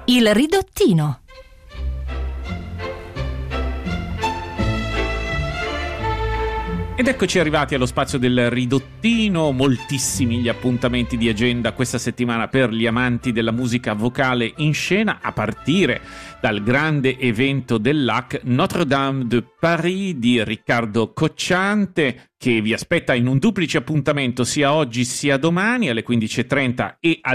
Il ridottino. Ed eccoci arrivati allo spazio del ridottino, moltissimi gli appuntamenti di agenda questa settimana per gli amanti della musica vocale in scena, a partire dal grande evento dell'AC Notre-Dame de Paris di Riccardo Cocciante, che vi aspetta in un duplice appuntamento sia oggi sia domani alle 15:30 e alle